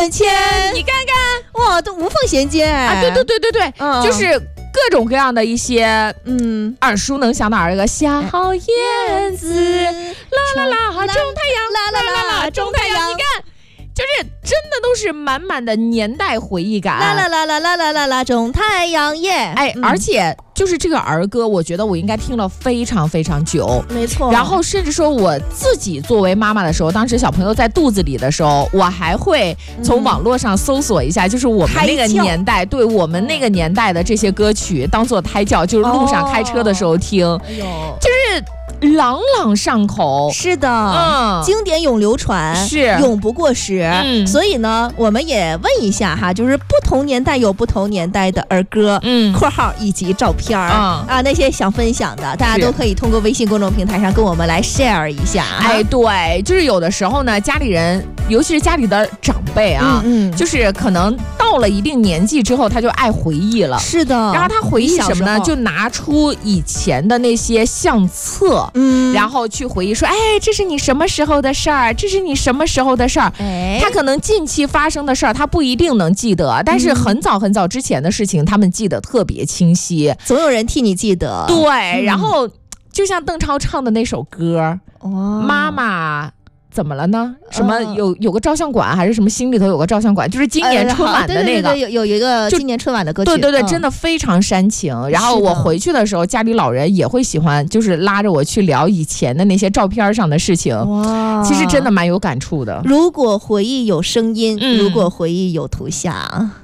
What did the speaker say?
本钱， 你看看， 哇，都无缝衔接啊！对，就是各种各样的一些耳熟能详的儿歌，小燕子，啦啦啦，种太阳， 啦啦啦，种太阳， 你看。就是真的都是满满的年代回忆感， 啦啦啦啦啦啦啦啦，种太阳耶！ 哎，而且就是这个儿歌，我觉得我应该听了非常非常久， 没错。 然后甚至说我自己作为妈妈的时候，当时小朋友在肚子里的时候，我还会从网络上搜索一下，就是我们那个年代，对我们那个年代的这些歌曲，当做胎教，就是路上开车的时候听，就是朗朗上口。 是的，经典永流传， 是永不过时。所以呢，我们也问一下哈，就是不同年代有不同年代的儿歌，括号以及照片啊，那些想分享的，大家都可以通过微信公众平台上跟我们来 share 一下。 哎，对，就是有的时候呢，家里人，尤其是家里的长辈啊，就是可能到了一定年纪之后，他就爱回忆了。是的，然后他回忆什么呢？就拿出以前的那些相册，然后去回忆说，哎，这是你什么时候的事儿？这是你什么时候的事儿？他可能近期发生的事儿，他不一定能记得，但是很早很早之前的事情，他们记得特别清晰， 总有人替你记得。 对，然后就像邓超唱的那首歌，妈妈怎么了呢？什么有个照相馆，还是什么心里头有个照相馆？就是今年春晚的那个， 对，有一个今年春晚的歌曲， 对，真的非常煽情。然后我回去的时候，家里老人也会喜欢，就是拉着我去聊以前的那些照片上的事情。哇，其实真的蛮有感触的。 如果回忆有声音，如果回忆有图像。